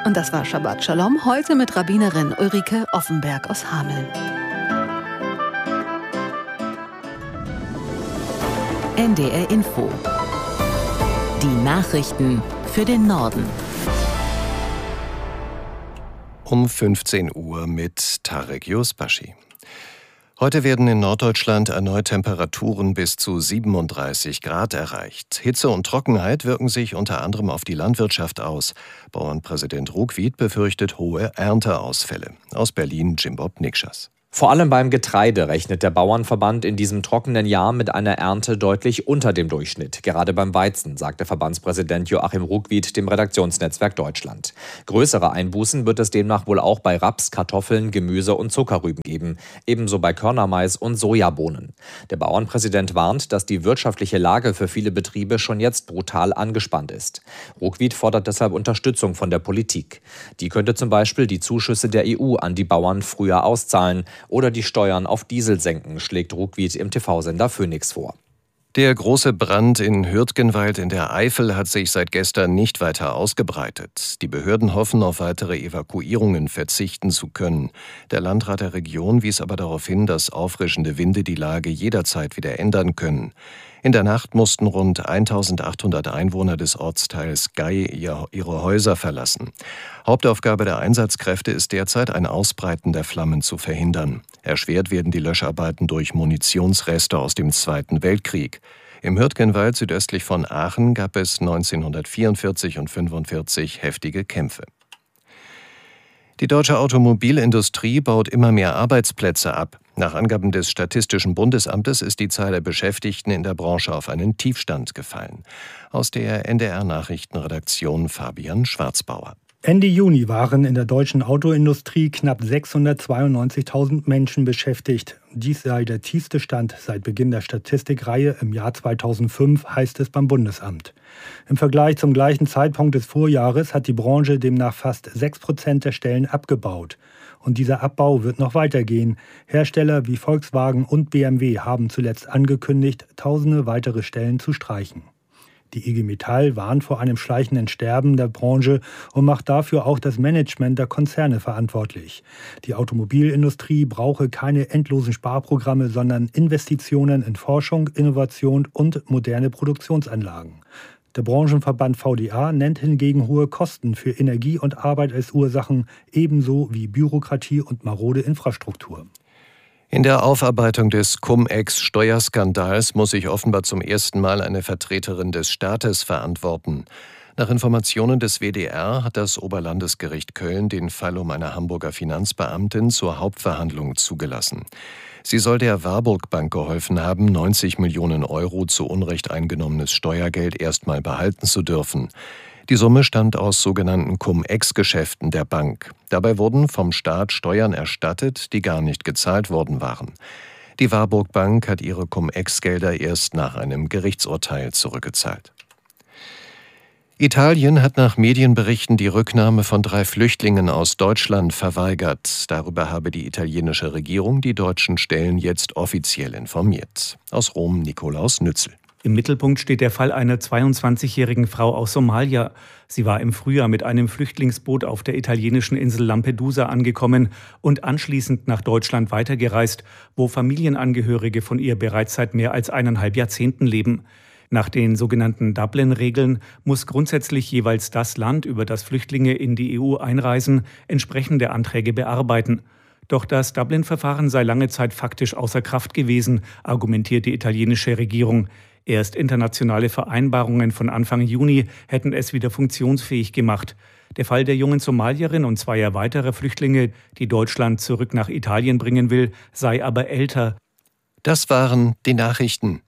Und das war Shabbat Shalom, heute mit Rabbinerin Ulrike Offenberg aus Hameln. NDR Info. Die Nachrichten für den Norden. Um 15 Uhr mit Tarek Yusbashi. Heute werden in Norddeutschland erneut Temperaturen bis zu 37 Grad erreicht. Hitze und Trockenheit wirken sich unter anderem auf die Landwirtschaft aus. Bauernpräsident Ruckwied befürchtet hohe Ernteausfälle. Aus Berlin Jimbob Nikschas. Vor allem beim Getreide rechnet der Bauernverband in diesem trockenen Jahr mit einer Ernte deutlich unter dem Durchschnitt. Gerade beim Weizen, sagte Verbandspräsident Joachim Ruckwied dem Redaktionsnetzwerk Deutschland. Größere Einbußen wird es demnach wohl auch bei Raps, Kartoffeln, Gemüse und Zuckerrüben geben. Ebenso bei Körnermais und Sojabohnen. Der Bauernpräsident warnt, dass die wirtschaftliche Lage für viele Betriebe schon jetzt brutal angespannt ist. Ruckwied fordert deshalb Unterstützung von der Politik. Die könnte zum Beispiel die Zuschüsse der EU an die Bauern früher auszahlen oder die Steuern auf Diesel senken, schlägt Ruckwied im TV-Sender Phoenix vor. Der große Brand in Hürtgenwald in der Eifel hat sich seit gestern nicht weiter ausgebreitet. Die Behörden hoffen, auf weitere Evakuierungen verzichten zu können. Der Landrat der Region wies aber darauf hin, dass auffrischende Winde die Lage jederzeit wieder ändern können. In der Nacht mussten rund 1800 Einwohner des Ortsteils Gei ihre Häuser verlassen. Hauptaufgabe der Einsatzkräfte ist derzeit, ein Ausbreiten der Flammen zu verhindern. Erschwert werden die Löscharbeiten durch Munitionsreste aus dem Zweiten Weltkrieg. Im Hürtgenwald südöstlich von Aachen gab es 1944 und 1945 heftige Kämpfe. Die deutsche Automobilindustrie baut immer mehr Arbeitsplätze ab. Nach Angaben des Statistischen Bundesamtes ist die Zahl der Beschäftigten in der Branche auf einen Tiefstand gefallen. Aus der NDR-Nachrichtenredaktion Fabian Schwarzbauer. Ende Juni waren in der deutschen Autoindustrie knapp 692.000 Menschen beschäftigt. Dies sei der tiefste Stand seit Beginn der Statistikreihe im Jahr 2005, heißt es beim Bundesamt. Im Vergleich zum gleichen Zeitpunkt des Vorjahres hat die Branche demnach fast 6% der Stellen abgebaut. Und dieser Abbau wird noch weitergehen. Hersteller wie Volkswagen und BMW haben zuletzt angekündigt, tausende weitere Stellen zu streichen. Die IG Metall warnt vor einem schleichenden Sterben der Branche und macht dafür auch das Management der Konzerne verantwortlich. Die Automobilindustrie brauche keine endlosen Sparprogramme, sondern Investitionen in Forschung, Innovation und moderne Produktionsanlagen. Der Branchenverband VDA nennt hingegen hohe Kosten für Energie und Arbeit als Ursachen, ebenso wie Bürokratie und marode Infrastruktur. In der Aufarbeitung des Cum-Ex-Steuerskandals muss sich offenbar zum ersten Mal eine Vertreterin des Staates verantworten. Nach Informationen des WDR hat das Oberlandesgericht Köln den Fall um eine Hamburger Finanzbeamtin zur Hauptverhandlung zugelassen. Sie soll der Warburg Bank geholfen haben, 90 Millionen Euro zu Unrecht eingenommenes Steuergeld erstmal behalten zu dürfen. Die Summe stammt aus sogenannten Cum-Ex-Geschäften der Bank. Dabei wurden vom Staat Steuern erstattet, die gar nicht gezahlt worden waren. Die Warburg Bank hat ihre Cum-Ex-Gelder erst nach einem Gerichtsurteil zurückgezahlt. Italien hat nach Medienberichten die Rücknahme von 3 Flüchtlingen aus Deutschland verweigert. Darüber habe die italienische Regierung die deutschen Stellen jetzt offiziell informiert. Aus Rom Nikolaus Nützel. Im Mittelpunkt steht der Fall einer 22-jährigen Frau aus Somalia. Sie war im Frühjahr mit einem Flüchtlingsboot auf der italienischen Insel Lampedusa angekommen und anschließend nach Deutschland weitergereist, wo Familienangehörige von ihr bereits seit mehr als 1,5 Jahrzehnten leben. Nach den sogenannten Dublin-Regeln muss grundsätzlich jeweils das Land, über das Flüchtlinge in die EU einreisen, entsprechende Anträge bearbeiten. Doch das Dublin-Verfahren sei lange Zeit faktisch außer Kraft gewesen, argumentiert die italienische Regierung. Erst internationale Vereinbarungen von Anfang Juni hätten es wieder funktionsfähig gemacht. Der Fall der jungen Somalierin und 2 weiterer Flüchtlinge, die Deutschland zurück nach Italien bringen will, sei aber älter. Das waren die Nachrichten.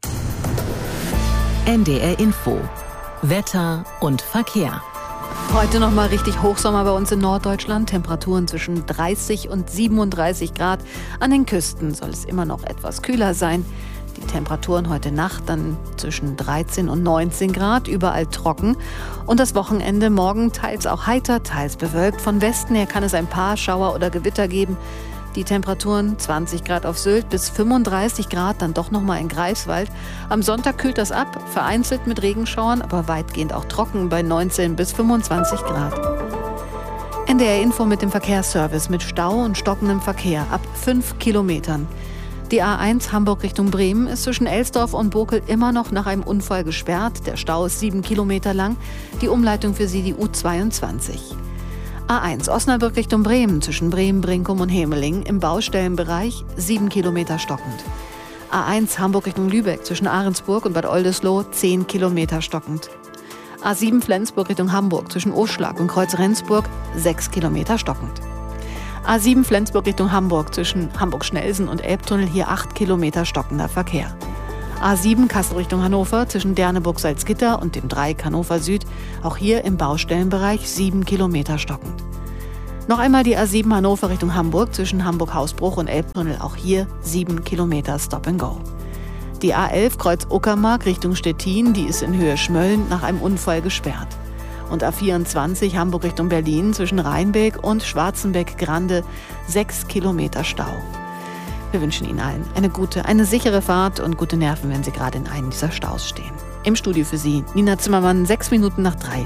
NDR Info. Wetter und Verkehr. Heute noch mal richtig Hochsommer bei uns in Norddeutschland. Temperaturen zwischen 30 und 37 Grad. An den Küsten soll es immer noch etwas kühler sein. Die Temperaturen heute Nacht dann zwischen 13 und 19 Grad, überall trocken. Und das Wochenende morgen teils auch heiter, teils bewölkt. Von Westen her kann es ein paar Schauer oder Gewitter geben. Die Temperaturen 20 Grad auf Sylt bis 35 Grad, dann doch nochmal in Greifswald. Am Sonntag kühlt das ab, vereinzelt mit Regenschauern, aber weitgehend auch trocken bei 19 bis 25 Grad. NDR Info mit dem Verkehrsservice mit Stau und stockendem Verkehr ab 5 Kilometern. Die A1 Hamburg Richtung Bremen ist zwischen Elsdorf und Bokel immer noch nach einem Unfall gesperrt. Der Stau ist 7 Kilometer lang. Die Umleitung für sie die U22. A1 Osnabrück Richtung Bremen zwischen Bremen, Brinkum und Hemeling im Baustellenbereich 7 Kilometer stockend. A1 Hamburg Richtung Lübeck zwischen Ahrensburg und Bad Oldesloe 10 Kilometer stockend. A7 Flensburg Richtung Hamburg zwischen Oschlag und Kreuz-Rendsburg 6 Kilometer stockend. A7 Flensburg Richtung Hamburg zwischen Hamburg-Schnelsen und Elbtunnel hier 8 Kilometer stockender Verkehr. A7 Kassel Richtung Hannover zwischen Derneburg-Salzgitter und dem Dreieck Hannover Süd, auch hier im Baustellenbereich 7 Kilometer stockend. Noch einmal die A7 Hannover Richtung Hamburg zwischen Hamburg-Hausbruch und Elbtunnel, auch hier 7 Kilometer Stop and Go. Die A11 Kreuz Uckermark Richtung Stettin, die ist in Höhe Schmölln nach einem Unfall gesperrt. Und A24 Hamburg Richtung Berlin zwischen Rheinbeck und Schwarzenbeck-Grande 6 Kilometer Stau. Wir wünschen Ihnen allen eine sichere Fahrt und gute Nerven, wenn Sie gerade in einem dieser Staus stehen. Im Studio für Sie, Nina Zimmermann, 6 Minuten nach 3.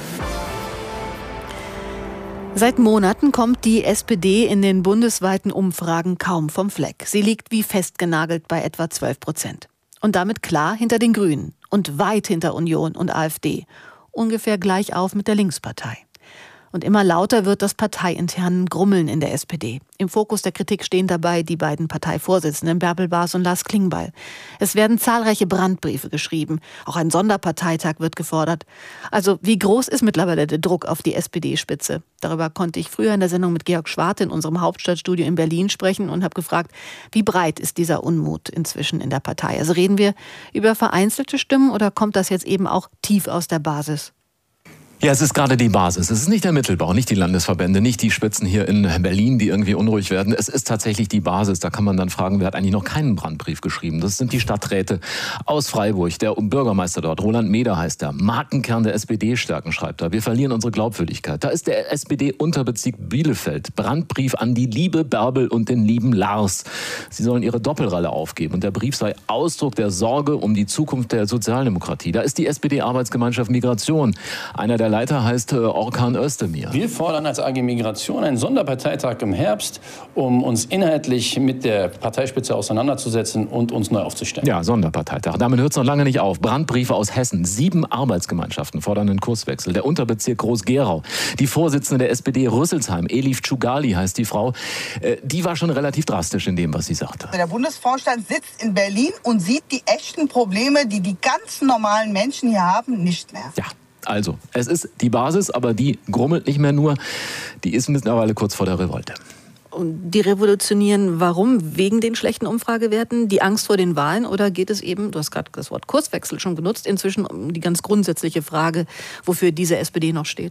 Seit Monaten kommt die SPD in den bundesweiten Umfragen kaum vom Fleck. Sie liegt wie festgenagelt bei etwa 12%. Und damit klar hinter den Grünen und weit hinter Union und AfD. Ungefähr gleich auf mit der Linkspartei. Und immer lauter wird das parteiinterne Grummeln in der SPD. Im Fokus der Kritik stehen dabei die beiden Parteivorsitzenden Bärbel Baas und Lars Klingbeil. Es werden zahlreiche Brandbriefe geschrieben. Auch ein Sonderparteitag wird gefordert. Also wie groß ist mittlerweile der Druck auf die SPD-Spitze? Darüber konnte ich früher in der Sendung mit Georg Schwarte in unserem Hauptstadtstudio in Berlin sprechen und habe gefragt, wie breit ist dieser Unmut inzwischen in der Partei? Also reden wir über vereinzelte Stimmen oder kommt das jetzt eben auch tief aus der Basis? Ja, es ist gerade die Basis. Es ist nicht der Mittelbau, nicht die Landesverbände, nicht die Spitzen hier in Berlin, die irgendwie unruhig werden. Es ist tatsächlich die Basis. Da kann man dann fragen, wer hat eigentlich noch keinen Brandbrief geschrieben? Das sind die Stadträte aus Freiburg. Der Bürgermeister dort, Roland Meder heißt er. Markenkern der SPD stärken, schreibt er. Wir verlieren unsere Glaubwürdigkeit. Da ist der SPD-Unterbezirk Bielefeld. Brandbrief an die liebe Bärbel und den lieben Lars. Sie sollen ihre Doppelrolle aufgeben. Und der Brief sei Ausdruck der Sorge um die Zukunft der Sozialdemokratie. Da ist die SPD-Arbeitsgemeinschaft Migration. Einer der Leiter heißt Orkan Özdemir. Wir fordern als AG Migration einen Sonderparteitag im Herbst, um uns inhaltlich mit der Parteispitze auseinanderzusetzen und uns neu aufzustellen. Ja, Sonderparteitag. Damit hört es noch lange nicht auf. Brandbriefe aus Hessen. 7 Arbeitsgemeinschaften fordern einen Kurswechsel. Der Unterbezirk Groß-Gerau. Die Vorsitzende der SPD Rüsselsheim, Elif Tschugali heißt die Frau, die war schon relativ drastisch in dem, was sie sagte. Der Bundesvorstand sitzt in Berlin und sieht die echten Probleme, die die ganz normalen Menschen hier haben, nicht mehr. Ja. Also, es ist die Basis, aber die grummelt nicht mehr nur, die ist mittlerweile kurz vor der Revolte. Und die revolutionieren, warum? Wegen den schlechten Umfragewerten, die Angst vor den Wahlen? Oder geht es eben, du hast gerade das Wort Kurswechsel schon benutzt, inzwischen um die ganz grundsätzliche Frage, wofür diese SPD noch steht?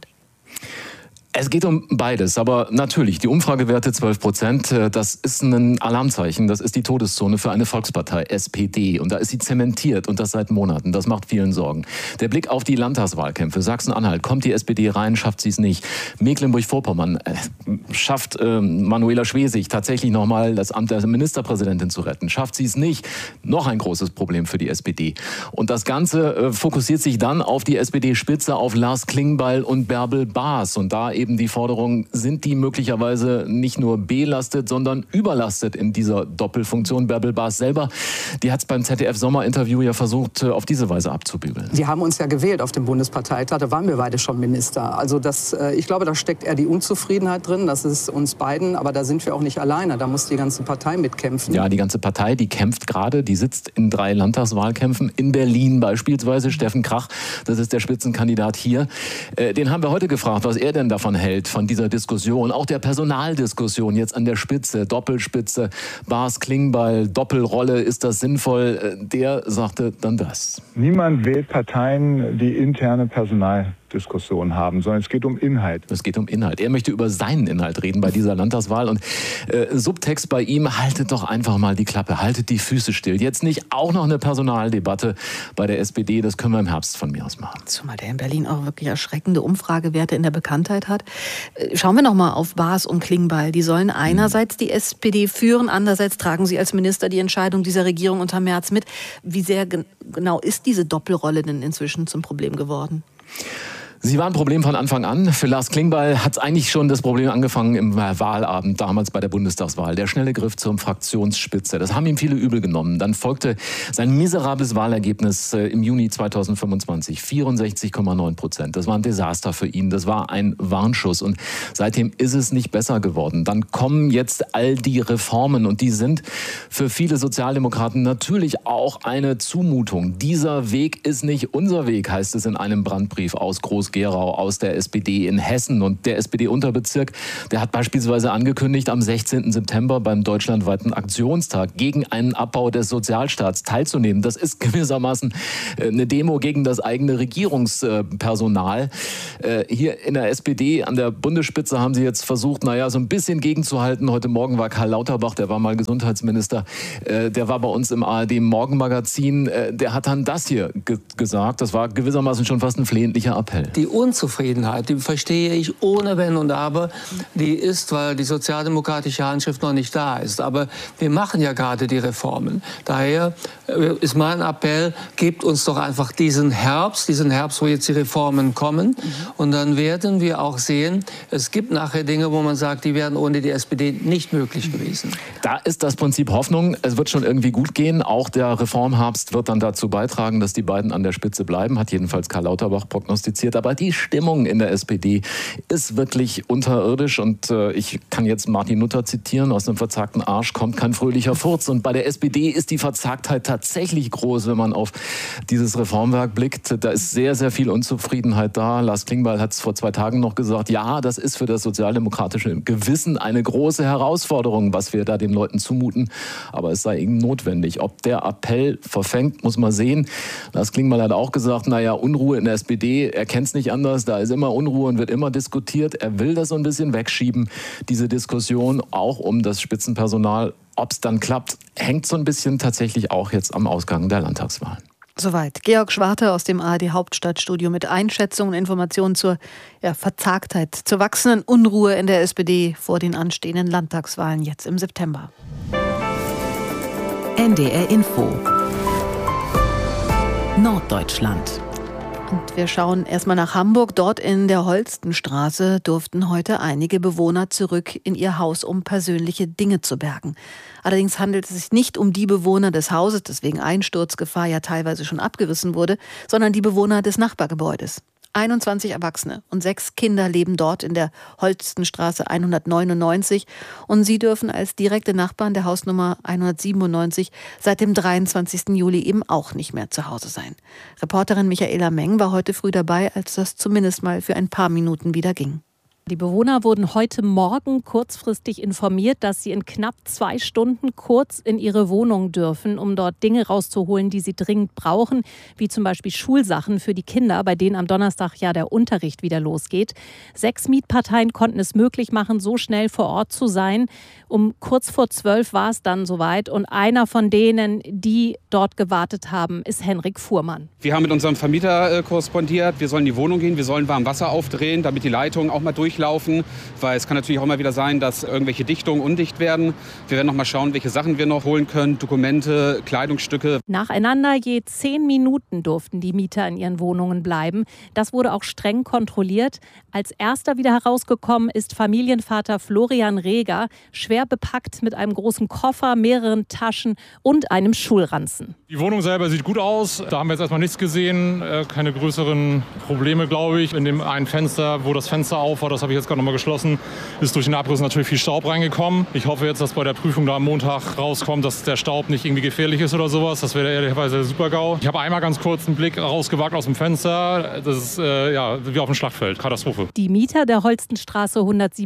Es geht um beides, aber natürlich, die Umfragewerte 12%, das ist ein Alarmzeichen, das ist die Todeszone für eine Volkspartei, SPD. Und da ist sie zementiert und das seit Monaten, das macht vielen Sorgen. Der Blick auf die Landtagswahlkämpfe, Sachsen-Anhalt, kommt die SPD rein, schafft sie es nicht. Mecklenburg-Vorpommern schafft Manuela Schwesig tatsächlich nochmal das Amt der Ministerpräsidentin zu retten, schafft sie es nicht. Noch ein großes Problem für die SPD. Und das Ganze fokussiert sich dann auf die SPD-Spitze, auf Lars Klingbeil und Bärbel Baas. Und da eben die Forderung, sind die möglicherweise nicht nur belastet, sondern überlastet in dieser Doppelfunktion. Bärbel Baas selber, die hat es beim ZDF-Sommerinterview ja versucht, auf diese Weise abzubügeln. Sie haben uns ja gewählt auf dem Bundesparteitag, da waren wir beide schon Minister. Also ich glaube, da steckt eher die Unzufriedenheit drin, das ist uns beiden, aber da sind wir auch nicht alleine, da muss die ganze Partei mitkämpfen. Ja, die ganze Partei, die kämpft gerade, die sitzt in 3 Landtagswahlkämpfen, in Berlin beispielsweise, Steffen Krach, das ist der Spitzenkandidat hier. Den haben wir heute gefragt, was er denn davon hält, von dieser Diskussion, auch der Personaldiskussion jetzt an der Spitze, Doppelspitze, Baas Klingbeil, Doppelrolle, ist das sinnvoll? Der sagte dann das. Niemand wählt Parteien, die interne Personaldiskussion haben, sondern es geht um Inhalt. Es geht um Inhalt. Er möchte über seinen Inhalt reden bei dieser Landtagswahl und Subtext bei ihm, haltet doch einfach mal die Klappe, haltet die Füße still. Jetzt nicht auch noch eine Personaldebatte bei der SPD, das können wir im Herbst von mir aus machen. Zumal der in Berlin auch wirklich erschreckende Umfragewerte in der Bekanntheit hat. Schauen wir noch mal auf Baas und Klingbeil. Die sollen einerseits die SPD führen, andererseits tragen sie als Minister die Entscheidung dieser Regierung unter Merz mit. Wie sehr genau ist diese Doppelrolle denn inzwischen zum Problem geworden? Sie war ein Problem von Anfang an. Für Lars Klingbeil hat eigentlich schon das Problem angefangen im Wahlabend damals bei der Bundestagswahl. Der schnelle Griff zur Fraktionsspitze. Das haben ihm viele übel genommen. Dann folgte sein miserables Wahlergebnis im Juni 2025. 64,9%. Das war ein Desaster für ihn. Das war ein Warnschuss. Und seitdem ist es nicht besser geworden. Dann kommen jetzt all die Reformen. Und die sind für viele Sozialdemokraten natürlich auch eine Zumutung. Dieser Weg ist nicht unser Weg, heißt es in einem Brandbrief aus Groß-Gerau, aus der SPD in Hessen. Und der SPD-Unterbezirk, der hat beispielsweise angekündigt, am 16. September beim deutschlandweiten Aktionstag gegen einen Abbau des Sozialstaats teilzunehmen. Das ist gewissermaßen eine Demo gegen das eigene Regierungspersonal. Hier in der SPD an der Bundesspitze haben sie jetzt versucht, so ein bisschen gegenzuhalten. Heute Morgen war Karl Lauterbach, der war mal Gesundheitsminister, der war bei uns im ARD-Morgenmagazin, der hat dann das hier gesagt. Das war gewissermaßen schon fast ein flehentlicher Appell. Die Unzufriedenheit, die verstehe ich ohne Wenn und Aber. Die ist, weil die sozialdemokratische Handschrift noch nicht da ist. Aber wir machen ja gerade die Reformen. Daher ist mein Appell, gebt uns doch einfach diesen Herbst, wo jetzt die Reformen kommen. Und dann werden wir auch sehen, es gibt nachher Dinge, wo man sagt, die wären ohne die SPD nicht möglich gewesen. Da ist das Prinzip Hoffnung. Es wird schon irgendwie gut gehen. Auch der Reformherbst wird dann dazu beitragen, dass die beiden an der Spitze bleiben, hat jedenfalls Karl Lauterbach prognostiziert. Aber die Stimmung in der SPD ist wirklich unterirdisch. Und ich kann jetzt Martin Luther zitieren, aus einem verzagten Arsch kommt kein fröhlicher Furz. Und bei der SPD ist die Verzagtheit tatsächlich groß, wenn man auf dieses Reformwerk blickt. Da ist sehr, sehr viel Unzufriedenheit da. Lars Klingbeil hat es vor 2 Tagen noch gesagt, ja, das ist für das sozialdemokratische Gewissen eine große Herausforderung, was wir da den Leuten zumuten. Aber es sei eben notwendig. Ob der Appell verfängt, muss man sehen. Lars Klingbeil hat auch gesagt, Unruhe in der SPD, er kennt es nicht anders, da ist immer Unruhe und wird immer diskutiert. Er will das so ein bisschen wegschieben, diese Diskussion, auch um das Spitzenpersonal. Ob es dann klappt, hängt so ein bisschen tatsächlich auch jetzt am Ausgang der Landtagswahlen. Soweit Georg Schwarte aus dem ARD-Hauptstadtstudio mit Einschätzungen und Informationen zur Verzagtheit, zur wachsenden Unruhe in der SPD vor den anstehenden Landtagswahlen jetzt im September. NDR Info Norddeutschland. Und wir schauen erstmal nach Hamburg. Dort in der Holstenstraße durften heute einige Bewohner zurück in ihr Haus, um persönliche Dinge zu bergen. Allerdings handelt es sich nicht um die Bewohner des Hauses, das wegen Einsturzgefahr ja teilweise schon abgerissen wurde, sondern die Bewohner des Nachbargebäudes. 21 Erwachsene und 6 Kinder leben dort in der Holstenstraße 199 und sie dürfen als direkte Nachbarn der Hausnummer 197 seit dem 23. Juli eben auch nicht mehr zu Hause sein. Reporterin Michaela Meng war heute früh dabei, als das zumindest mal für ein paar Minuten wieder ging. Die Bewohner wurden heute Morgen kurzfristig informiert, dass sie in knapp 2 Stunden kurz in ihre Wohnung dürfen, um dort Dinge rauszuholen, die sie dringend brauchen, wie zum Beispiel Schulsachen für die Kinder, bei denen am Donnerstag ja der Unterricht wieder losgeht. 6 Mietparteien konnten es möglich machen, so schnell vor Ort zu sein. Um kurz vor 12 war es dann soweit und einer von denen, die dort gewartet haben, ist Henrik Fuhrmann. Wir haben mit unserem Vermieter korrespondiert. Wir sollen in die Wohnung gehen, wir sollen warm Wasser aufdrehen, damit die Leitungen auch mal durchlaufen, weil es kann natürlich auch immer wieder sein, dass irgendwelche Dichtungen undicht werden. Wir werden noch mal schauen, welche Sachen wir noch holen können, Dokumente, Kleidungsstücke. Nacheinander je 10 Minuten durften die Mieter in ihren Wohnungen bleiben. Das wurde auch streng kontrolliert. Als erster wieder herausgekommen ist Familienvater Florian Reger, schwer bepackt mit einem großen Koffer, mehreren Taschen und einem Schulranzen. Die Wohnung selber sieht gut aus. Da haben wir jetzt erstmal nichts gesehen. Keine größeren Probleme, glaube ich. In dem einen Fenster, wo das Fenster auf war, das habe ich jetzt gerade nochmal geschlossen, ist durch den Abriss natürlich viel Staub reingekommen. Ich hoffe jetzt, dass bei der Prüfung da am Montag rauskommt, dass der Staub nicht irgendwie gefährlich ist oder sowas. Das wäre ehrlicherweise super-GAU. Ich habe einmal ganz kurz einen Blick rausgewagt aus dem Fenster. Das ist wie auf dem Schlachtfeld. Katastrophe. Die Mieter der Holstenstraße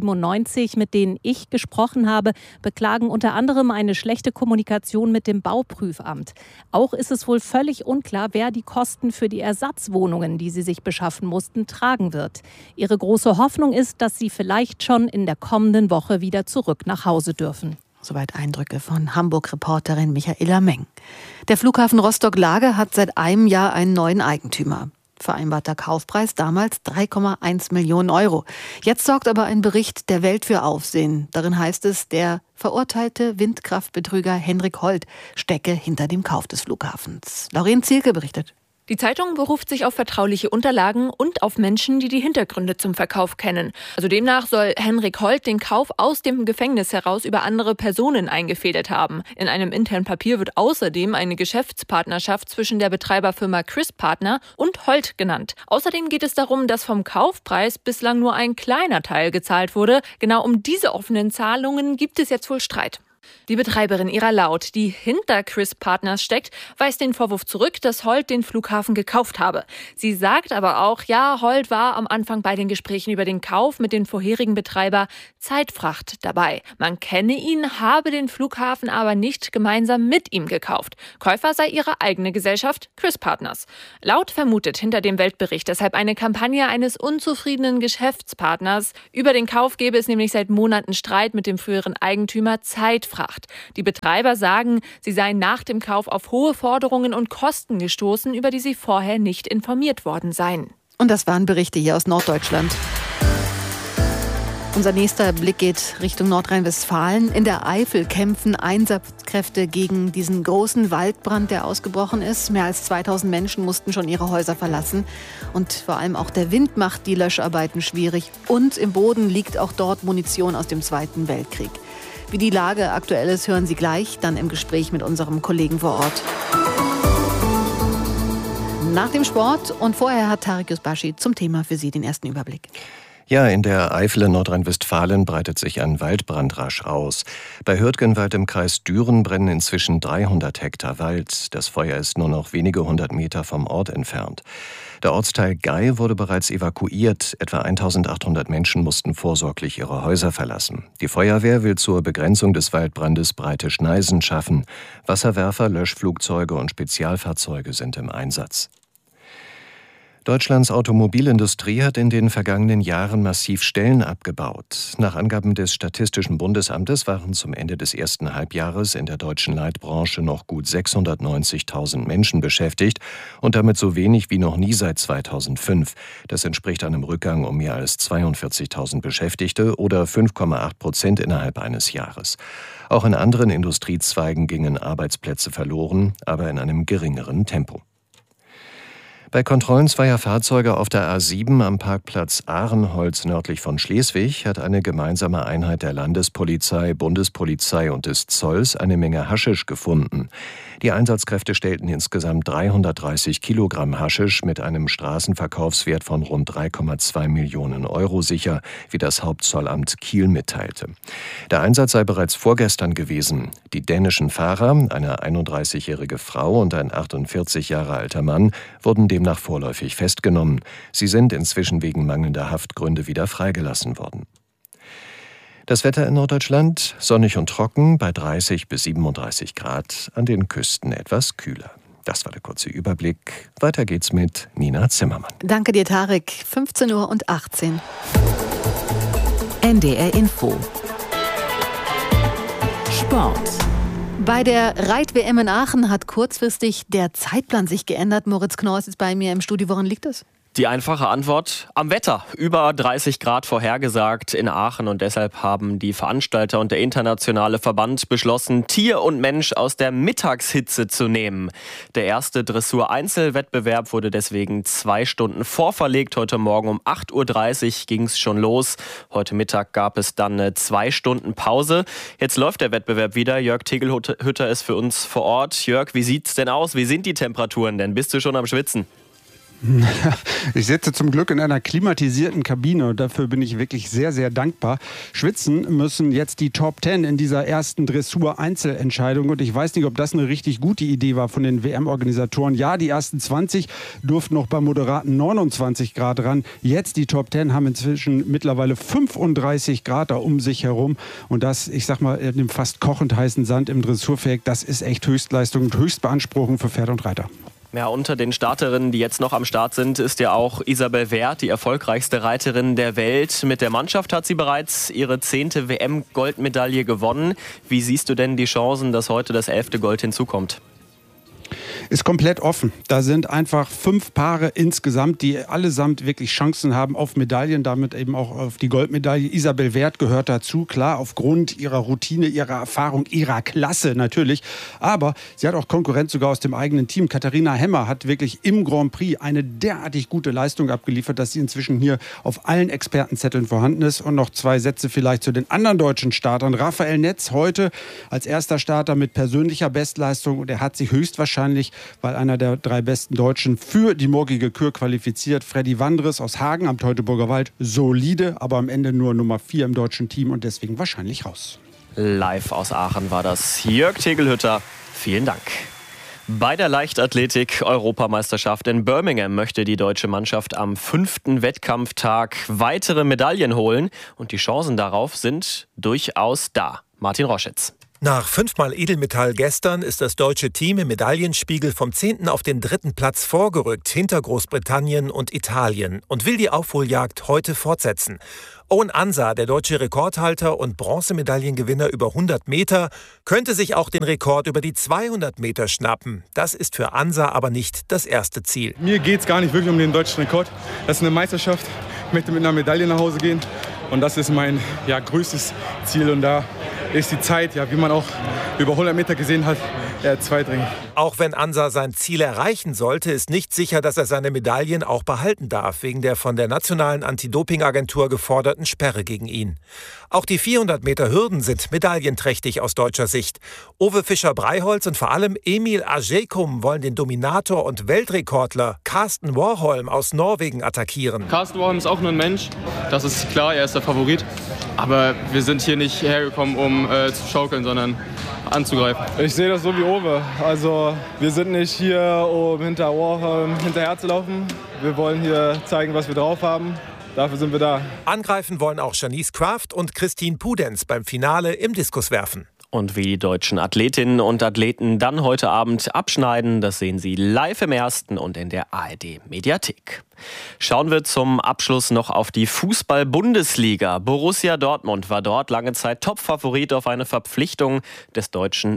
197, mit denen ich gesprochen habe, beklagen unter anderem eine schlechte Kommunikation mit dem Bauprüfamt. Auch ist es wohl völlig unklar, wer die Kosten für die Ersatzwohnungen, die sie sich beschaffen mussten, tragen wird. Ihre große Hoffnung ist, dass sie vielleicht schon in der kommenden Woche wieder zurück nach Hause dürfen. Soweit Eindrücke von Hamburg-Reporterin Michaela Meng. Der Flughafen Rostock-Lage hat seit einem Jahr einen neuen Eigentümer. Vereinbarter Kaufpreis damals 3,1 Millionen Euro. Jetzt sorgt aber ein Bericht der Welt für Aufsehen. Darin heißt es, der verurteilte Windkraftbetrüger Henrik Holt stecke hinter dem Kauf des Flughafens. Lauren Zielke berichtet. Die Zeitung beruft sich auf vertrauliche Unterlagen und auf Menschen, die die Hintergründe zum Verkauf kennen. Also demnach soll Henrik Holt den Kauf aus dem Gefängnis heraus über andere Personen eingefädelt haben. In einem internen Papier wird außerdem eine Geschäftspartnerschaft zwischen der Betreiberfirma Chris Partner und Holt genannt. Außerdem geht es darum, dass vom Kaufpreis bislang nur ein kleiner Teil gezahlt wurde. Genau um diese offenen Zahlungen gibt es jetzt wohl Streit. Die Betreiberin Ira Laut, die hinter Chris Partners steckt, weist den Vorwurf zurück, dass Holt den Flughafen gekauft habe. Sie sagt aber auch, ja, Holt war am Anfang bei den Gesprächen über den Kauf mit dem vorherigen Betreiber Zeitfracht dabei. Man kenne ihn, habe den Flughafen aber nicht gemeinsam mit ihm gekauft. Käufer sei ihre eigene Gesellschaft, Chris Partners. Laut vermutet hinter dem Weltbericht deshalb eine Kampagne eines unzufriedenen Geschäftspartners. Über den Kauf gäbe es nämlich seit Monaten Streit mit dem früheren Eigentümer Zeitfracht. Die Betreiber sagen, sie seien nach dem Kauf auf hohe Forderungen und Kosten gestoßen, über die sie vorher nicht informiert worden seien. Und das waren Berichte hier aus Norddeutschland. Unser nächster Blick geht Richtung Nordrhein-Westfalen. In der Eifel kämpfen Einsatzkräfte gegen diesen großen Waldbrand, der ausgebrochen ist. Mehr als 2000 Menschen mussten schon ihre Häuser verlassen. Und vor allem auch der Wind macht die Löscharbeiten schwierig. Und im Boden liegt auch dort Munition aus dem Zweiten Weltkrieg. Wie die Lage aktuell ist, hören Sie gleich, dann im Gespräch mit unserem Kollegen vor Ort. Nach dem Sport und vorher hat Tarek Yusbashi zum Thema für Sie den ersten Überblick. Ja, in der Eifel in Nordrhein-Westfalen breitet sich ein Waldbrand rasch aus. Bei Hürtgenwald im Kreis Düren brennen inzwischen 300 Hektar Wald. Das Feuer ist nur noch wenige hundert Meter vom Ort entfernt. Der Ortsteil Gei wurde bereits evakuiert. Etwa 1800 Menschen mussten vorsorglich ihre Häuser verlassen. Die Feuerwehr will zur Begrenzung des Waldbrandes breite Schneisen schaffen. Wasserwerfer, Löschflugzeuge und Spezialfahrzeuge sind im Einsatz. Deutschlands Automobilindustrie hat in den vergangenen Jahren massiv Stellen abgebaut. Nach Angaben des Statistischen Bundesamtes waren zum Ende des ersten Halbjahres in der deutschen Leitbranche noch gut 690.000 Menschen beschäftigt und damit so wenig wie noch nie seit 2005. Das entspricht einem Rückgang um mehr als 42.000 Beschäftigte oder 5,8% innerhalb eines Jahres. Auch in anderen Industriezweigen gingen Arbeitsplätze verloren, aber in einem geringeren Tempo. Bei Kontrollen zweier Fahrzeuge auf der A7 am Parkplatz Ahrenholz nördlich von Schleswig hat eine gemeinsame Einheit der Landespolizei, Bundespolizei und des Zolls eine Menge Haschisch gefunden. Die Einsatzkräfte stellten insgesamt 330 Kilogramm Haschisch mit einem Straßenverkaufswert von rund 3,2 Millionen Euro sicher, wie das Hauptzollamt Kiel mitteilte. Der Einsatz sei bereits vorgestern gewesen. Die dänischen Fahrer, eine 31-jährige Frau und ein 48 Jahre alter Mann, wurden demnach vorläufig festgenommen. Sie sind inzwischen wegen mangelnder Haftgründe wieder freigelassen worden. Das Wetter in Norddeutschland sonnig und trocken bei 30 bis 37 Grad, an den Küsten etwas kühler. Das war der kurze Überblick. Weiter geht's mit Nina Zimmermann. Danke dir, Tarek. 15:18 Uhr. NDR Info. Sport. Bei der Reit-WM in Aachen hat kurzfristig der Zeitplan sich geändert. Moritz Knorr ist jetzt bei mir im Studio. Woran liegt das? Die einfache Antwort: am Wetter. Über 30 Grad vorhergesagt in Aachen und deshalb haben die Veranstalter und der internationale Verband beschlossen, Tier und Mensch aus der Mittagshitze zu nehmen. Der erste Dressur-Einzelwettbewerb wurde deswegen 2 Stunden vorverlegt. Heute Morgen um 8:30 Uhr ging es schon los. Heute Mittag gab es dann eine 2 Stunden Pause. Jetzt läuft der Wettbewerb wieder. Jörg Tegelhütter ist für uns vor Ort. Jörg, wie sieht's denn aus? Wie sind die Temperaturen denn? Bist du schon am Schwitzen? Ich sitze zum Glück in einer klimatisierten Kabine und dafür bin ich wirklich sehr, sehr dankbar. Schwitzen müssen jetzt die Top 10 in dieser ersten Dressur-Einzelentscheidung und ich weiß nicht, ob das eine richtig gute Idee war von den WM-Organisatoren. Ja, die ersten 20 durften noch bei moderaten 29 Grad ran. Jetzt die Top 10 haben inzwischen mittlerweile 35 Grad da um sich herum und das, ich sag mal, in dem fast kochend heißen Sand im Dressurfeld, das ist echt Höchstleistung und Höchstbeanspruchung für Pferd und Reiter. Ja, unter den Starterinnen, die jetzt noch am Start sind, ist ja auch Isabel Werth, die erfolgreichste Reiterin der Welt. Mit der Mannschaft hat sie bereits ihre 10. WM-Goldmedaille gewonnen. Wie siehst du denn die Chancen, dass heute das 11. Gold hinzukommt? ist komplett offen. Da sind einfach 5 Paare insgesamt, die allesamt wirklich Chancen haben auf Medaillen, damit eben auch auf die Goldmedaille. Isabel Werth gehört dazu, klar, aufgrund ihrer Routine, ihrer Erfahrung, ihrer Klasse natürlich. Aber sie hat auch Konkurrenz sogar aus dem eigenen Team. Katharina Hemmer hat wirklich im Grand Prix eine derartig gute Leistung abgeliefert, dass sie inzwischen hier auf allen Expertenzetteln vorhanden ist. Und noch 2 Sätze vielleicht zu den anderen deutschen Startern. Raphael Netz heute als erster Starter mit persönlicher Bestleistung. Und er hat sich höchstwahrscheinlich, weil einer der 3 besten Deutschen, für die morgige Kür qualifiziert. Freddy Wandres aus Hagen am Teutoburger Wald. Solide, aber am Ende nur Nummer 4 im deutschen Team und deswegen wahrscheinlich raus. Live aus Aachen war das Jörg Tegelhütter. Vielen Dank. Bei der Leichtathletik-Europameisterschaft in Birmingham möchte die deutsche Mannschaft am 5. Wettkampftag weitere Medaillen holen. Und die Chancen darauf sind durchaus da. Martin Roschitz. Nach 5-mal Edelmetall gestern ist das deutsche Team im Medaillenspiegel vom 10. auf den 3. Platz vorgerückt, hinter Großbritannien und Italien, und will die Aufholjagd heute fortsetzen. Owen Ansa, der deutsche Rekordhalter und Bronzemedaillengewinner über 100 Meter, könnte sich auch den Rekord über die 200 Meter schnappen. Das ist für Ansa aber nicht das erste Ziel. Mir geht es gar nicht wirklich um den deutschen Rekord. Das ist eine Meisterschaft. Ich möchte mit einer Medaille nach Hause gehen. Und das ist mein größtes Ziel. Und da ist die Zeit, wie man auch über 100 Meter gesehen hat, zweitrangig. Auch wenn Ansa sein Ziel erreichen sollte, ist nicht sicher, dass er seine Medaillen auch behalten darf, wegen der von der nationalen Anti-Doping-Agentur geforderten Sperre gegen ihn. Auch die 400 Meter Hürden sind medaillenträchtig aus deutscher Sicht. Owe Fischer-Breiholz und vor allem Emil Ajekum wollen den Dominator und Weltrekordler Karsten Warholm aus Norwegen attackieren. Karsten Warholm ist auch nur ein Mensch, das ist klar, er ist der Favorit. Aber wir sind hier nicht hergekommen, um zu schaukeln, sondern anzugreifen. Ich sehe das so wie Owe. Also wir sind nicht hier, um hinter Warholm hinterher zu laufen. Wir wollen hier zeigen, was wir drauf haben. Dafür sind wir da. Angreifen wollen auch Janice Kraft und Christine Pudenz beim Finale im Diskuswerfen. Und wie die deutschen Athletinnen und Athleten dann heute Abend abschneiden, das sehen Sie live im Ersten und in der ARD-Mediathek. Schauen wir zum Abschluss noch auf die Fußball-Bundesliga. Borussia Dortmund war dort lange Zeit Top-Favorit auf eine Verpflichtung des deutschen